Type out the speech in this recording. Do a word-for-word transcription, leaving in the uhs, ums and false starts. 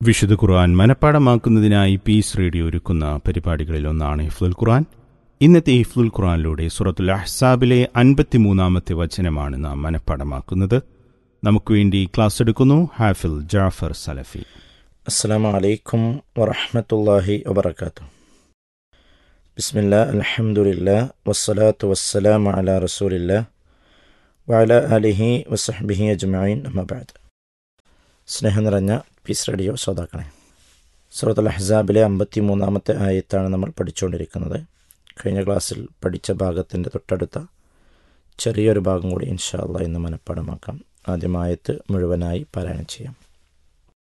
വിശുദ്ധ ഖുർആൻ മനഃപ്പാഠമാക്കുന്നതിനായി piece radio ഒരുക്കുന്ന പരിപാടികളിലൊന്നാണ് ഹിഫ്ളുൽ ഖുർആൻ. ഇന്നത്തെ ഹിഫ്ളുൽ ഖുർആനിലൂടെ സൂറത്തുൽ അഹ്സാബിലെ അൻപത്തിമൂന്നാമത്തെ വചനമാണ് നാം മനഃപ്പാഠമാക്കുന്നത്. നമുക്ക് വേണ്ടി ക്ലാസ് എടുക്കുന്നു ഹാഫിൽ ജാഫർ സലഫി. അസ്സലാമു അലൈക്കും വറഹ്മത്തുള്ളാഹി വബറകാതുഹു. ബിസ്മില്ലാ അൽഹംദുലില്ലാ വസ്സലാത്തു വസ്സലാമു അലാ റസൂലില്ലാ വഅലാ ആലിഹി വസഹ്ബിഹി അജ്മഈൻ. അമ്മാ ബഅദ്. സ്നേഹം നിറഞ്ഞ പീസ് റേഡിയോ ശ്രോതാക്കളെ, സൂറത്തുൽ അഹ്സാബിലെ അമ്പത്തി മൂന്നാമത്തെ ആയത്താണ് നമ്മൾ പഠിച്ചുകൊണ്ടിരിക്കുന്നത്. കഴിഞ്ഞ ക്ലാസ്സിൽ പഠിച്ച ഭാഗത്തിൻ്റെ തൊട്ടടുത്ത ചെറിയൊരു ഭാഗം കൂടി ഇൻഷാ അല്ലാഹ് ഇന്ന് മനഃപ്പാഠമാക്കാം. ആദ്യം ആയത്ത് മുഴുവനായി പാരായണം ചെയ്യാം.